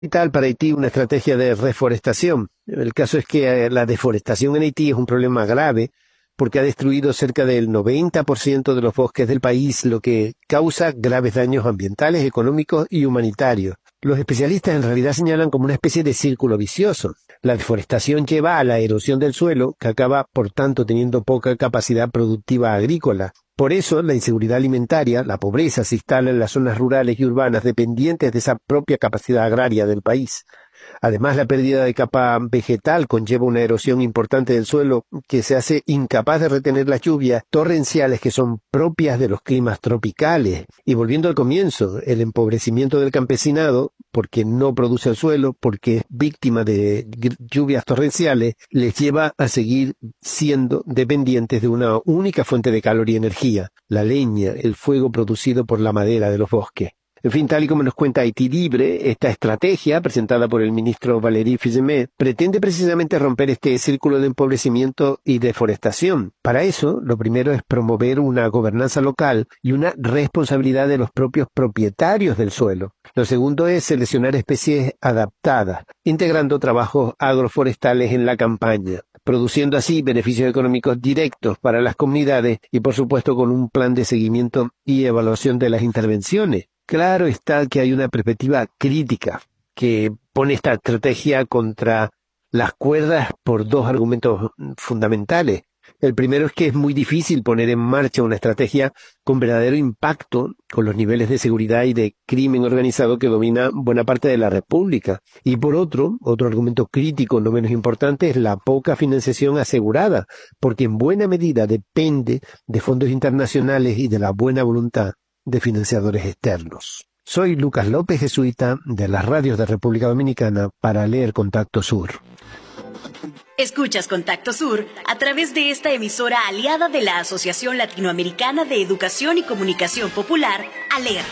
Vital para Haití una estrategia de reforestación. El caso es que la deforestación en Haití es un problema grave porque ha destruido cerca del 90% de los bosques del país, lo que causa graves daños ambientales, económicos y humanitarios. Los especialistas en realidad señalan como una especie de círculo vicioso. La deforestación lleva a la erosión del suelo, que acaba, por tanto, teniendo poca capacidad productiva agrícola. Por eso, la inseguridad alimentaria, la pobreza, se instala en las zonas rurales y urbanas dependientes de esa propia capacidad agraria del país. Además, la pérdida de capa vegetal conlleva una erosión importante del suelo que se hace incapaz de retener las lluvias torrenciales que son propias de los climas tropicales. Y volviendo al comienzo, el empobrecimiento del campesinado, porque no produce el suelo, porque es víctima de lluvias torrenciales, les lleva a seguir siendo dependientes de una única fuente de calor y energía, la leña, el fuego producido por la madera de los bosques. En fin, tal y como nos cuenta Haití Libre, esta estrategia, presentada por el ministro Valéry Fizemet, pretende precisamente romper este círculo de empobrecimiento y deforestación. Para eso, lo primero es promover una gobernanza local y una responsabilidad de los propios propietarios del suelo. Lo segundo es seleccionar especies adaptadas, integrando trabajos agroforestales en la campaña, produciendo así beneficios económicos directos para las comunidades y, por supuesto, con un plan de seguimiento y evaluación de las intervenciones. Claro está que hay una perspectiva crítica que pone esta estrategia contra las cuerdas por dos argumentos fundamentales. El primero es que es muy difícil poner en marcha una estrategia con verdadero impacto con los niveles de seguridad y de crimen organizado que domina buena parte de la República. Y por otro argumento crítico no menos importante es la poca financiación asegurada, porque en buena medida depende de fondos internacionales y de la buena voluntad de financiadores externos. Soy Lucas López, jesuita de las radios de República Dominicana para leer Contacto Sur. Escuchas Contacto Sur a través de esta emisora aliada de la Asociación Latinoamericana de Educación y Comunicación Popular, ALER.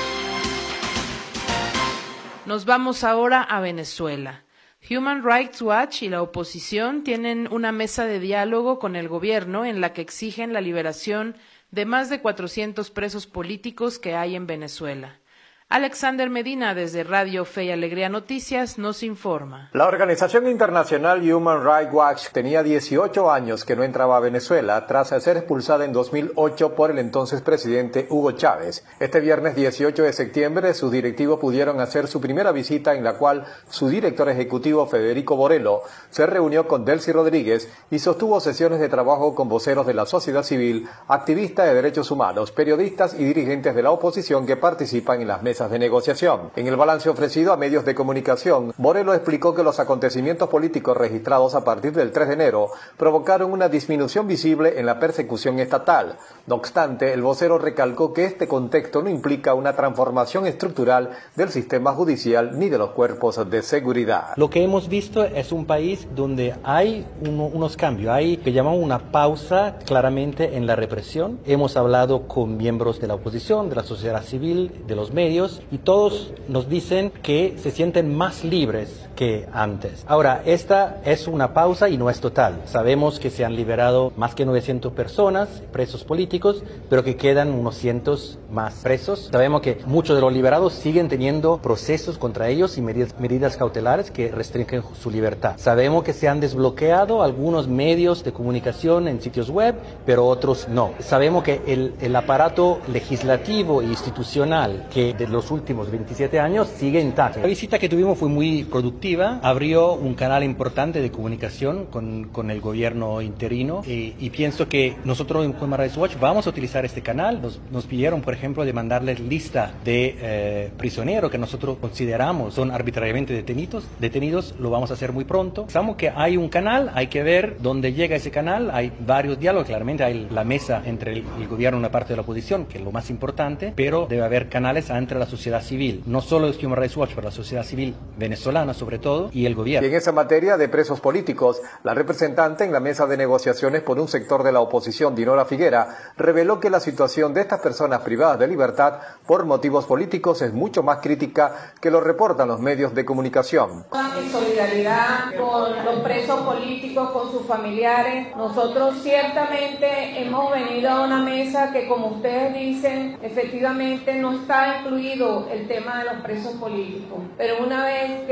Nos vamos ahora a Venezuela. Human Rights Watch y la oposición tienen una mesa de diálogo con el gobierno en la que exigen la liberación de más de 400 presos políticos que hay en Venezuela. Alexander Medina, desde Radio Fe y Alegría Noticias, nos informa. La organización internacional Human Rights Watch tenía 18 años que no entraba a Venezuela tras ser expulsada en 2008 por el entonces presidente Hugo Chávez. Este viernes 18 de septiembre, sus directivos pudieron hacer su primera visita en la cual su director ejecutivo Federico Borello se reunió con Delcy Rodríguez y sostuvo sesiones de trabajo con voceros de la sociedad civil, activistas de derechos humanos, periodistas y dirigentes de la oposición que participan en las mesas de negociación. En el balance ofrecido a medios de comunicación, Borello explicó que los acontecimientos políticos registrados a partir del 3 de enero provocaron una disminución visible en la persecución estatal. No obstante, el vocero recalcó que este contexto no implica una transformación estructural del sistema judicial ni de los cuerpos de seguridad. Lo que hemos visto es un país donde hay unos cambios, hay que llamamos una pausa claramente en la represión. Hemos hablado con miembros de la oposición, de la sociedad civil, de los medios, y todos nos dicen que se sienten más libres que antes. Ahora, esta es una pausa y no es total. Sabemos que se han liberado más que 900 personas, presos políticos, pero que quedan unos cientos más presos. Sabemos que muchos de los liberados siguen teniendo procesos contra ellos y medidas cautelares que restringen su libertad. Sabemos que se han desbloqueado algunos medios de comunicación en sitios web, pero otros no. Sabemos que el aparato legislativo e institucional que de los últimos 27 años sigue intacto. La visita que tuvimos fue muy productiva, abrió un canal importante de comunicación con el gobierno interino y pienso que nosotros en Human Rights Watch vamos a utilizar este canal. Nos pidieron, por ejemplo, de mandarles lista de prisioneros que nosotros consideramos son arbitrariamente detenidos, lo vamos a hacer muy pronto. Sabemos que hay un canal, hay que ver dónde llega ese canal, hay varios diálogos, claramente hay la mesa entre el gobierno y una parte de la oposición, que es lo más importante, pero debe haber canales entre la sociedad civil, no solo es Human Rights Watch, pero la sociedad civil venezolana sobre todo, y el gobierno. Y en esa materia de presos políticos, la representante en la mesa de negociaciones por un sector de la oposición, Dinora Figuera, reveló que la situación de estas personas privadas de libertad por motivos políticos es mucho más crítica que lo reportan los medios de comunicación. mi solidaridad con los presos políticos, con sus familiares. Nosotros ciertamente hemos venido a una mesa que, como ustedes dicen, efectivamente no está incluido el tema de los presos políticos. Pero una vez que